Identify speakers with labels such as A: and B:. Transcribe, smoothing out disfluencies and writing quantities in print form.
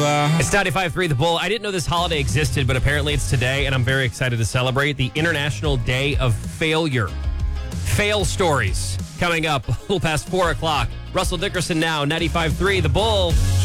A: It's 95.3 The Bull. I didn't know this holiday existed, but apparently it's today, and I'm very excited to celebrate the International Day of Failure. Fail stories coming up a little past 4 o'clock. Russell Dickerson now, 95.3 The Bull.